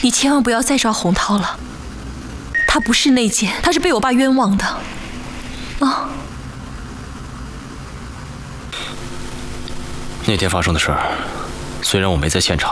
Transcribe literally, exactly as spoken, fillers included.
你千万不要再找洪涛了，他不是内奸，他是被我爸冤枉的。啊！ 那天发生的事儿，虽然我没在现场，